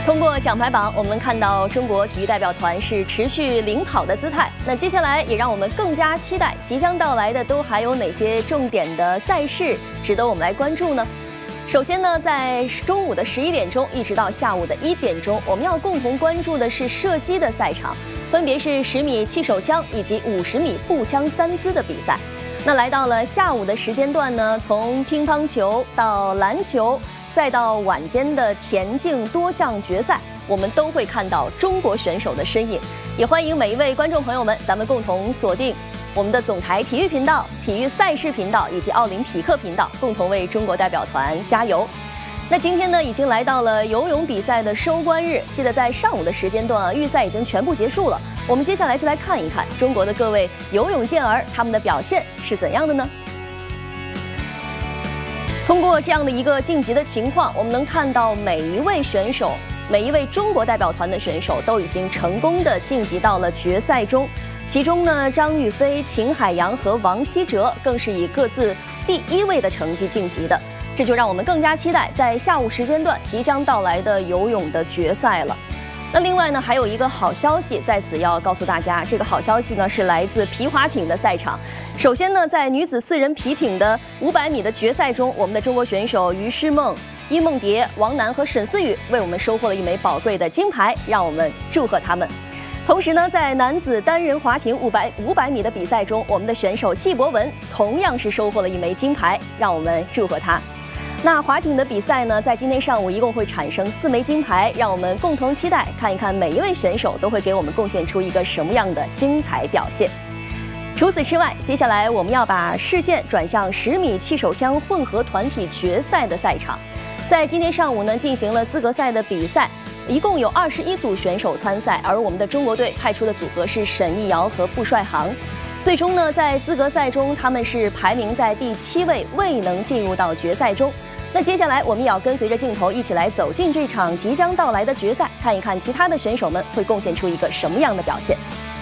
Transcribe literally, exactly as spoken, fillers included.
通过奖牌榜，我们能看到中国体育代表团是持续领跑的姿态。那接下来也让我们更加期待即将到来的都还有哪些重点的赛事值得我们来关注呢？首先呢，在中午的十一点钟一直到下午的一点钟，我们要共同关注的是射击的赛场，分别是十米气手枪以及五十米步枪三姿的比赛。那来到了下午的时间段呢，从乒乓球到篮球，再到晚间的田径多项决赛，我们都会看到中国选手的身影。也欢迎每一位观众朋友们，咱们共同锁定我们的总台体育频道、体育赛事频道以及奥林匹克频道，共同为中国代表团加油。那今天呢，已经来到了游泳比赛的收官日。记得在上午的时间段啊，预赛已经全部结束了。我们接下来就来看一看中国的各位游泳健儿，他们的表现是怎样的呢？通过这样的一个晋级的情况，我们能看到每一位选手，每一位中国代表团的选手都已经成功的晋级到了决赛中。其中呢，张雨霏、秦海洋和王希哲更是以各自第一位的成绩晋级的。这就让我们更加期待在下午时间段即将到来的游泳的决赛了。那另外呢，还有一个好消息在此要告诉大家，这个好消息呢是来自皮划艇的赛场。首先呢，在女子四人皮艇的五百米的决赛中，我们的中国选手于诗梦、殷梦蝶、王楠和沈思雨为我们收获了一枚宝贵的金牌，让我们祝贺他们。同时呢，在男子单人划艇五百五百米的比赛中，我们的选手季博文同样是收获了一枚金牌，让我们祝贺他。那划艇的比赛呢，在今天上午一共会产生四枚金牌，让我们共同期待看一看每一位选手都会给我们贡献出一个什么样的精彩表现。除此之外，接下来我们要把视线转向十米气手枪混合团体决赛的赛场。在今天上午呢，进行了资格赛的比赛，一共有二十一组选手参赛，而我们的中国队派出的组合是沈艺瑶和布帅航。最终呢，在资格赛中，他们是排名在第七位，未能进入到决赛中。那接下来我们也要跟随着镜头一起来走进这场即将到来的决赛，看一看其他的选手们会贡献出一个什么样的表现。